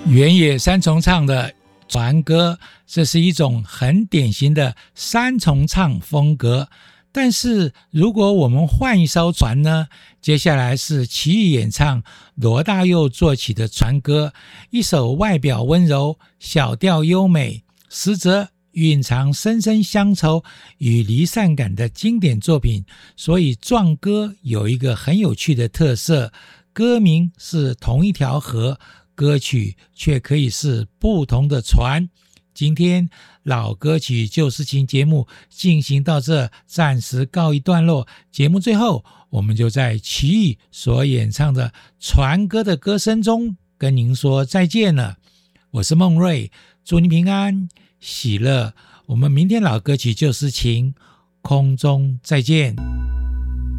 原野三重唱的船歌，这是一种很典型的三重唱风格。但是如果我们换一艘船呢？接下来是齐豫演唱，罗大佑作曲的船歌，一首外表温柔、小调优美，实则蕴藏深深乡愁与离散感的经典作品。所以壮歌有一个很有趣的特色，歌名是同一条河，歌曲却可以是不同的船。今天老歌曲旧事情节目进行到这，暂时告一段落。节目最后，我们就在齐豫所演唱的船歌的歌声中跟您说再见了。我是孟瑞，祝您平安喜乐。我们明天老歌曲旧事情空中再见。